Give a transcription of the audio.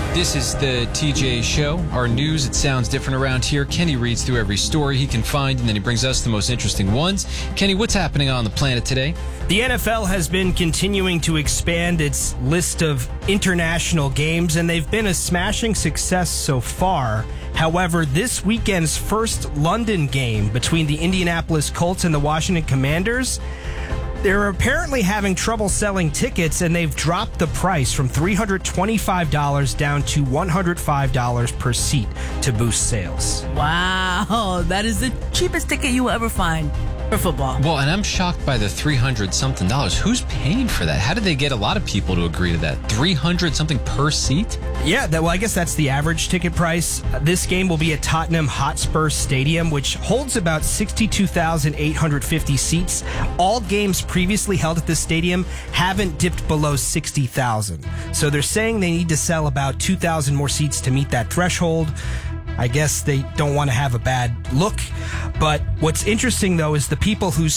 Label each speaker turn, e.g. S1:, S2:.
S1: This is the TJ Show. Our news, it sounds different around here. Kenny reads through every story he can find, and then he brings us the most interesting ones. Kenny, what's happening on the planet today?
S2: The NFL has been continuing to expand its list of international games, and they've been a smashing success so far. However, this weekend's first London game between the Indianapolis Colts and the Washington Commanders, they're apparently having trouble selling tickets, and they've dropped the price from $325 down to $105 per seat to boost sales.
S3: Wow, that is the cheapest ticket you will ever find for football.
S1: Well, and I'm shocked by the $300-something. Who's paying for that? How did they get a lot of people to agree to that? $300-something per seat?
S2: Yeah, I guess that's the average ticket price. This game will be at Tottenham Hotspur Stadium, which holds about 62,850 seats. All games previously held at this stadium haven't dipped below 60,000. So they're saying they need to sell about 2,000 more seats to meet that threshold. I guess they don't want to have a bad look. But what's interesting, though, is the people whose